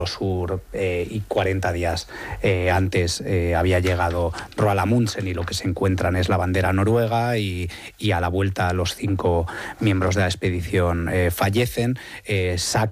Sur y 40 días antes había llegado Roald Amundsen y lo que se encuentran es la bandera noruega y a la vuelta los 5 miembros de la expedición fallecen.